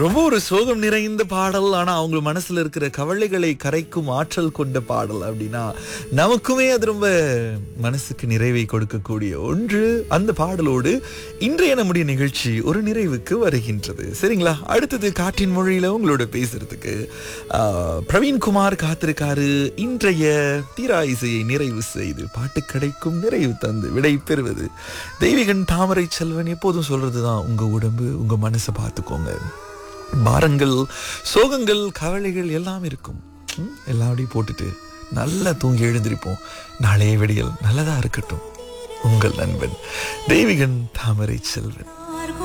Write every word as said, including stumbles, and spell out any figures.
ரொம்ப ஒரு சோகம் நிறைந்த பாடல். ஆனா அவங்க மனசுல இருக்கிற கவலைகளை கரைக்கும் ஆற்றல் கொண்ட பாடல் அப்படின்னா நமக்குமே அது ரொம்ப மனசுக்கு நிறைவை கொடுக்கக்கூடிய ஒன்று. அந்த பாடலோடு இன்றைய நம்முடைய நிகழ்ச்சி ஒரு நிறைவுக்கு வருகின்றது. சரிங்களா? அடுத்தது காற்றின் மொழியில உங்களோட பேசுறதுக்கு ஆஹ், பிரவீன்குமார் காத்திருக்காரு. இன்றைய தீரா இசையை நிறைவு செய்து பாட்டு கிடைக்கும் நிறைவு தந்து விடை பெறுவது தெய்வீகன் தாமரை செல்வன். எப்போதும் சொல்றதுதான், உங்க உடம்பு உங்க மனசை பார்த்துக்கோங்க. பாரங்கள், சோகங்கள், கவலைகள் எல்லாம் இருக்கும். ம், எல்லாம் அப்படியே போட்டுட்டு நல்லா தூங்கி எழுந்திருப்போம். நாளைய விடியல் நல்லதா இருக்கட்டும். உங்கள் நண்பன் தெய்வீகன் தாமரை செல்வன்.